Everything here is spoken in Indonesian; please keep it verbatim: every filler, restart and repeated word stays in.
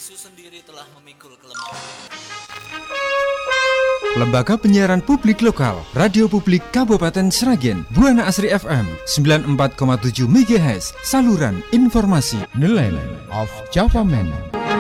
Yesus sendiri telah memikul kelemahan. Lembaga Penyiaran Publik Lokal Radio Publik Kabupaten Sragen, Buana Asri F M sembilan puluh empat koma tujuh MHz, saluran informasi. The Land of Java Man.